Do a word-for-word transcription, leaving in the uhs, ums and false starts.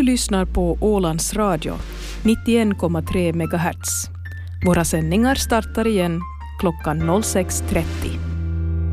lyssnar på Ålands Radio, nittioen komma tre megahertz. Våra sändningar startar igen klockan sex trettio.